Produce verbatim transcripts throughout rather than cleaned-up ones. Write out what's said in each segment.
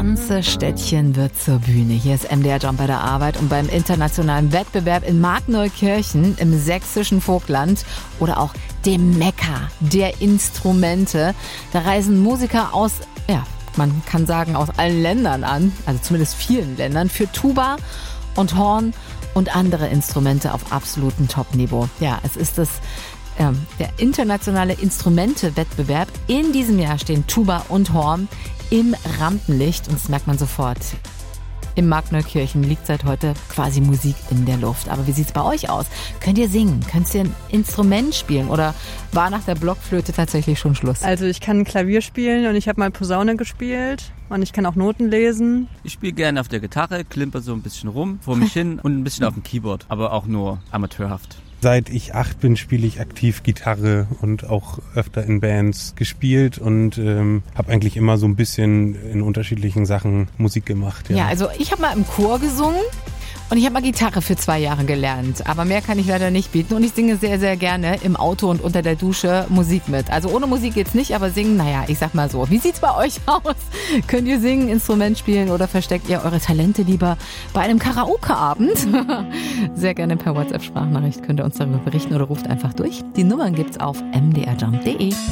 ganze Städtchen wird zur Bühne. Hier ist M D R Jump bei der Arbeit und beim internationalen Wettbewerb in Markneukirchen im sächsischen Vogtland oder auch dem Mekka der Instrumente. Da reisen Musiker aus, ja, man kann sagen aus allen Ländern an, also zumindest vielen Ländern, für Tuba und Horn und andere Instrumente auf absolutem Top-Niveau. Ja, es ist das Ähm, der internationale Instrumente-Wettbewerb. In diesem Jahr stehen Tuba und Horn im Rampenlicht und das merkt man sofort. Im Markneukirchen liegt seit heute quasi Musik in der Luft. Aber wie sieht's bei euch aus? Könnt ihr singen? Könnt ihr ein Instrument spielen? Oder war nach der Blockflöte tatsächlich schon Schluss? Also ich kann Klavier spielen und ich habe mal Posaune gespielt und ich kann auch Noten lesen. Ich spiele gerne auf der Gitarre, klimper so ein bisschen rum, vor mich hin und ein bisschen auf dem Keyboard, aber auch nur amateurhaft. Seit ich acht bin, spiele ich aktiv Gitarre und auch öfter in Bands gespielt und ähm, habe eigentlich immer so ein bisschen in unterschiedlichen Sachen Musik gemacht. Ja, ja also ich habe mal im Chor gesungen und ich habe mal Gitarre für zwei Jahre gelernt. Aber mehr kann ich leider nicht bieten und ich singe sehr, sehr gerne im Auto und unter der Dusche Musik mit. Also ohne Musik geht's nicht, aber singen, naja, ich sag mal so. Wie sieht's bei euch aus? Könnt ihr singen, Instrument spielen oder versteckt ihr eure Talente lieber bei einem Karaoke-Abend? Sehr gerne per WhatsApp-Sprachnachricht könnt ihr uns darüber berichten oder ruft einfach durch. Die Nummern gibt's auf m d r jump punkt d e.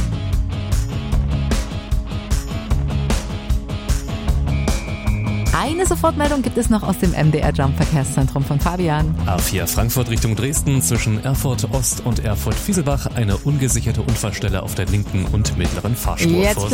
Eine Sofortmeldung gibt es noch aus dem M D R Jump Verkehrszentrum von Fabian. A vier Frankfurt Richtung Dresden zwischen Erfurt Ost und Erfurt Fieselbach eine ungesicherte Unfallstelle auf der linken und mittleren Fahrspur. Jetzt